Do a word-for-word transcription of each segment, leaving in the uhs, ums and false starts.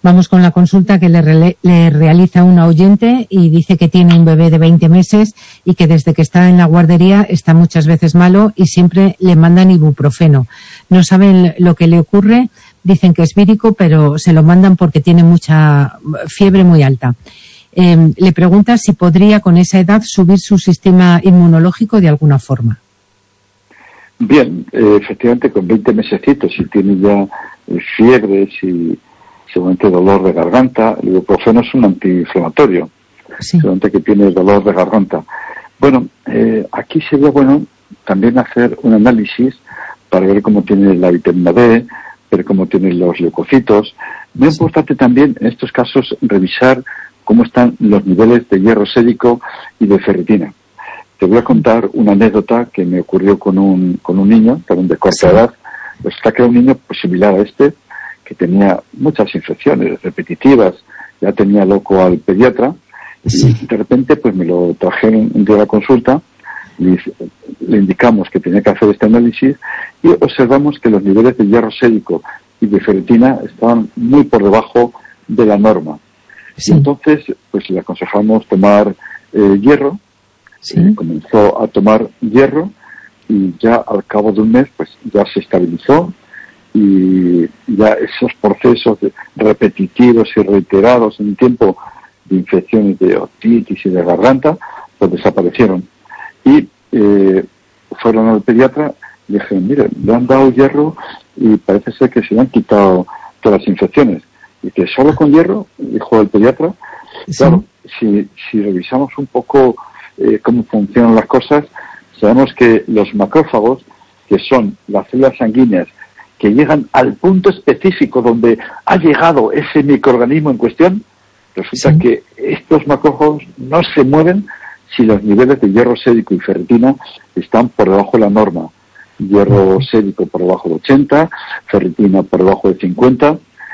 Vamos con la consulta que le, rele- le realiza una oyente y dice que tiene un bebé de veinte meses y que desde que está en la guardería está muchas veces malo y siempre le mandan ibuprofeno. No saben lo que le ocurre, dicen que es vírico, pero se lo mandan porque tiene mucha fiebre muy alta. Eh, le pregunta si podría con esa edad subir su sistema inmunológico de alguna forma. Bien, eh, efectivamente con veinte mesecitos, si tiene ya eh, fiebres y seguramente dolor de garganta, el ibuprofeno es un antiinflamatorio, sí. Seguramente que tiene dolor de garganta. Bueno, eh, aquí sería bueno también hacer un análisis para ver cómo tiene la vitamina D, ver cómo tienen los leucocitos. Muy sí. Importante también en estos casos revisar cómo están los niveles de hierro sérico y de ferritina. Te voy a contar una anécdota que me ocurrió con un con un niño, también de corta sí. edad. Resulta que era un niño pues, similar a este, que tenía muchas infecciones repetitivas, ya tenía loco al pediatra, sí. y de repente pues me lo trajeron un día a la consulta, le, le indicamos que tenía que hacer este análisis y observamos que los niveles de hierro sérico y de ferritina estaban muy por debajo de la norma. Sí. Y entonces pues le aconsejamos tomar eh, hierro, sí. eh, comenzó a tomar hierro y ya al cabo de un mes pues ya se estabilizó, y ya esos procesos repetitivos y reiterados en el tiempo de infecciones de otitis y de garganta, pues desaparecieron. Y eh, fueron al pediatra y le dijeron, mire, le han dado hierro y parece ser que se le han quitado todas las infecciones. Y que solo con hierro, dijo el pediatra. Sí. Claro, si, si revisamos un poco eh, cómo funcionan las cosas, sabemos que los macrófagos, que son las células sanguíneas que llegan al punto específico donde ha llegado ese microorganismo en cuestión, resulta sí. que estos macrófagos no se mueven si los niveles de hierro sérico y ferritina están por debajo de la norma. Hierro sérico por debajo de ochenta, ferritina por debajo de cincuenta,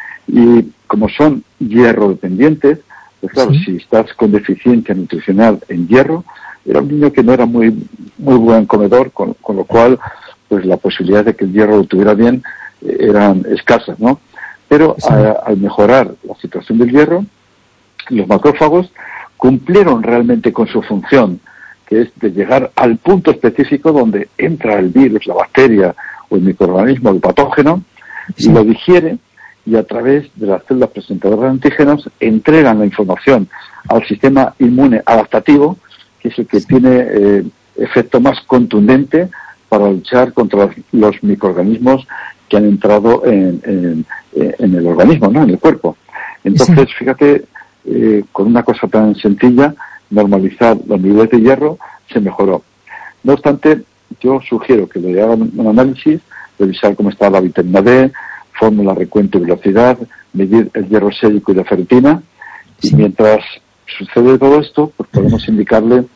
y como son hierro dependientes, pues claro, sí. si estás con deficiencia nutricional en hierro, era un niño que no era muy muy buen comedor, con, con lo cual pues la posibilidad de que el hierro lo tuviera bien eh, eran escasas, ¿no? Pero sí. a, al mejorar la situación del hierro, los macrófagos cumplieron realmente con su función, que es de llegar al punto específico donde entra el virus, la bacteria o el microorganismo, el patógeno, sí. y lo digiere, y a través de las células presentadoras de antígenos entregan la información al sistema inmune adaptativo, que es el que sí. tiene eh, efecto más contundente para luchar contra los microorganismos que han entrado en, en, en el organismo, ¿no? En el cuerpo. Entonces, sí. fíjate, eh, con una cosa tan sencilla, normalizar los niveles de hierro, se mejoró. No obstante, yo sugiero que le hagan un análisis, revisar cómo está la vitamina D, fórmula, recuento y velocidad, medir el hierro sérico y la ferritina, sí. y mientras sucede todo esto, pues podemos indicarle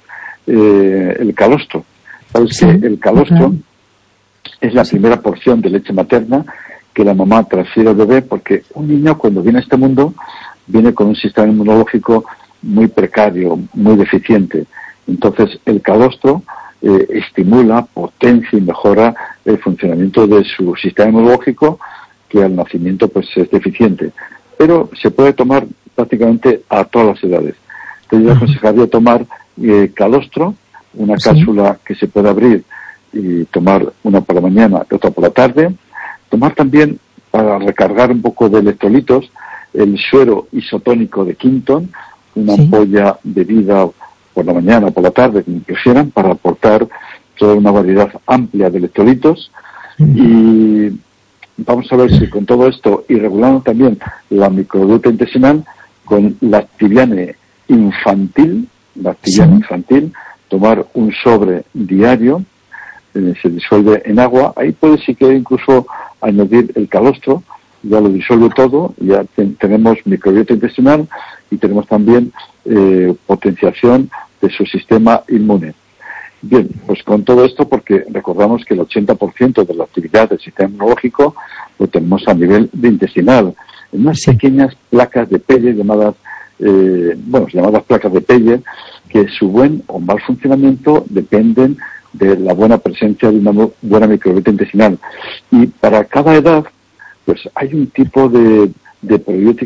eh, el calostro. Sabes sí. que el calostro uh-huh. es la primera porción de leche materna que la mamá transfiere al bebé, porque un niño cuando viene a este mundo viene con un sistema inmunológico muy precario, muy deficiente. Entonces el calostro eh, estimula, potencia y mejora el funcionamiento de su sistema inmunológico, que al nacimiento pues es deficiente. Pero se puede tomar prácticamente a todas las edades. Entonces yo aconsejaría tomar eh, calostro, una ¿sí? cápsula que se puede abrir y tomar una por la mañana y otra por la tarde. Tomar también, para recargar un poco de electrolitos, el suero isotónico de Quinton, una ¿sí? ampolla de vida por la mañana o por la tarde, como prefieran, para aportar toda una variedad amplia de electrolitos. Uh-huh. Y vamos a ver si con todo esto, y regulando también la microbiota intestinal, con la activiane infantil, la activiane sí. infantil, tomar un sobre diario, eh, se disuelve en agua, ahí puede si quiere incluso añadir el calostro, ya lo disuelve todo, ya ten, tenemos microbiota intestinal y tenemos también eh, potenciación de su sistema inmune. Bien, pues con todo esto, porque recordamos que el ochenta por ciento de la actividad del sistema inmunológico lo tenemos a nivel de intestinal, en unas sí. pequeñas placas de Pelle llamadas, eh, bueno, llamadas placas de Pelle, que su buen o mal funcionamiento dependen de la buena presencia de una buena microbiota intestinal. Y para cada edad, pues hay un tipo de, de probiótico